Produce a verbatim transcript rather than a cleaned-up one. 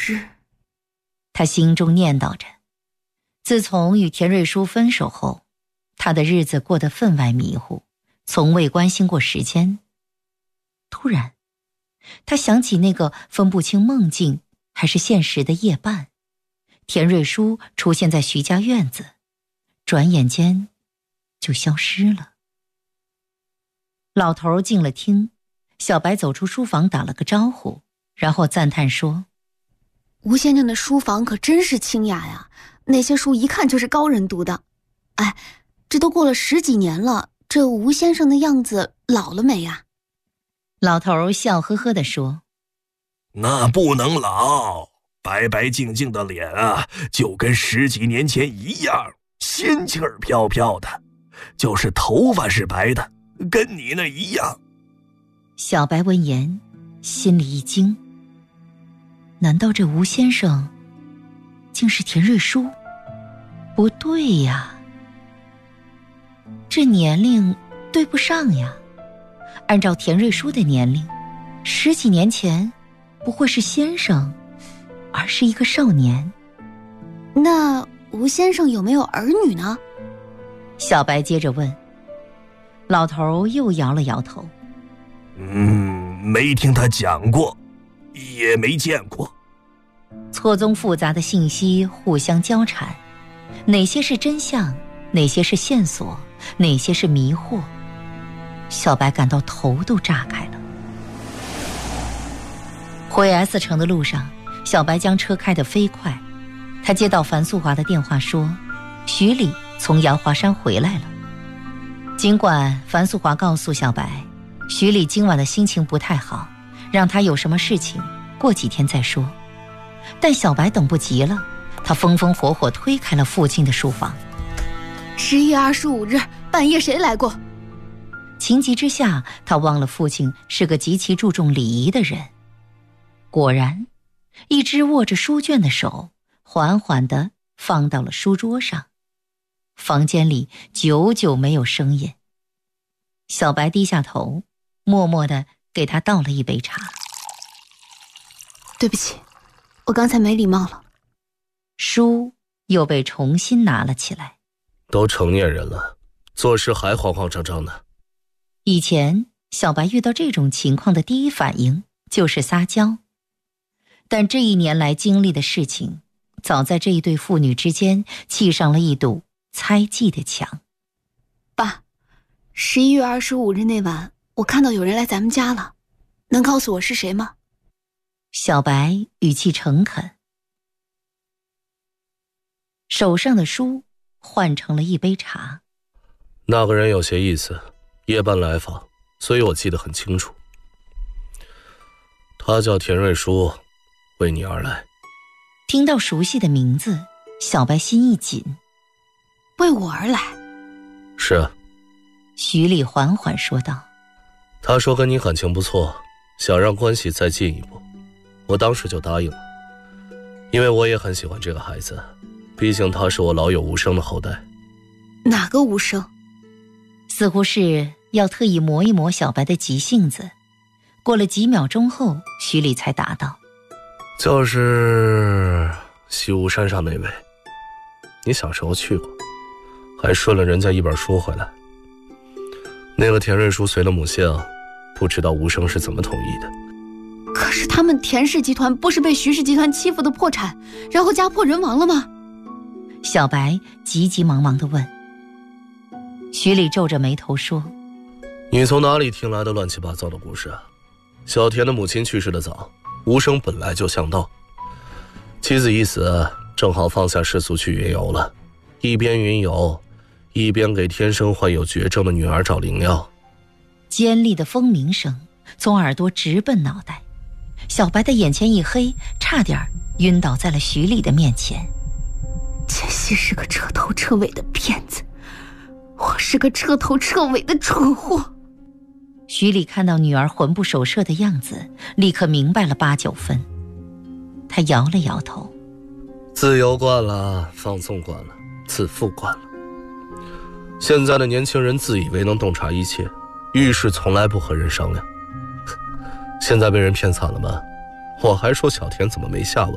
日。 他心中念叨着。自从与田瑞书分手后，他的日子过得分外迷糊，从未关心过时间。突然，他想起那个分不清梦境还是现实的夜半，田瑞书出现在徐家院子，转眼间就消失了。老头进了厅，小白走出书房打了个招呼，然后赞叹说： 吴先生的书房可真是清雅呀，那些书一看就是高人读的。哎，这都过了十几年了，这吴先生的样子老了没呀？ 老头笑呵呵地说： 那不能老，白白净净的脸啊，就跟十几年前一样，仙气儿飘飘的，就是头发是白的，跟你那一样。 小白闻言心里一惊，难道这吴先生竟是田瑞书？不对呀，这年龄对不上呀。按照田瑞书的年龄，十几年前不会是先生，而是一个少年。 那吴先生有没有儿女呢？ 小白接着问。老头又摇了摇头。 嗯，没听他讲过，也没见过。 错综复杂的信息互相交缠，哪些是真相，哪些是线索，哪些是迷惑。小白感到头都炸开了。回 S 城的路上，小白将车开得飞快。他接到樊素华的电话说，徐礼从瑶华山回来了。尽管樊素华告诉小白，徐礼今晚的心情不太好，让他有什么事情过几天再说，但小白等不及了，他风风火火推开了父亲的书房。 十一月二十五日半夜谁来过？ 情急之下，他忘了父亲是个极其注重礼仪的人。果然，一只握着书卷的手缓缓地放到了书桌上。房间里久久没有声音。小白低下头，默默地给他倒了一杯茶。 对不起，我刚才没礼貌了。 书又被重新拿了起来。 都成年人了，做事还慌慌张张的。 以前小白遇到这种情况的第一反应就是撒娇，但这一年来经历的事情，早在这一对父女之间砌上了一堵猜忌的墙。 爸，十一月二十五日那晚，我看到有人来咱们家了，能告诉我是谁吗？ 小白语气诚恳，手上的书换成了一杯茶。 那个人有些意思，夜半来访，所以我记得很清楚。他叫田瑞书，为你而来。 听到熟悉的名字，小白心一紧。 为我而来？ 是啊。 徐礼缓缓说道。 他说跟你感情不错，想让关系再进一步，我当时就答应了，因为我也很喜欢这个孩子，毕竟他是我老友无声的后代。 哪个无声？ 似乎是要特意磨一磨小白的急性子。过了几秒钟后，徐礼才答道： 就是西吴山上那位，你小时候去过，还顺了人家一本书回来。那个田瑞书随了母姓，不知道吴生是怎么同意的。 可是他们田氏集团不是被徐氏集团欺负的破产，然后家破人亡了吗？ 小白急急忙忙地问。徐礼皱着眉头说： 你从哪里听来的乱七八糟的故事啊？小田的母亲去世的早，吴生本来就向道，妻子一死，正好放下世俗去云游了，一边云游一边给天生患有绝症的女儿找灵药。 尖利的蜂鸣声从耳朵直奔脑袋，小白的眼前一黑，差点晕倒在了徐礼的面前。 千玺是个彻头彻尾的骗子，我是个彻头彻尾的蠢货。 徐礼看到女儿魂不守舍的样子，立刻明白了八九分。他摇了摇头。 自由惯了，放纵惯了，自负惯了。现在的年轻人自以为能洞察一切，遇事从来不和人商量。现在被人骗惨了吗？我还说小田怎么没下文。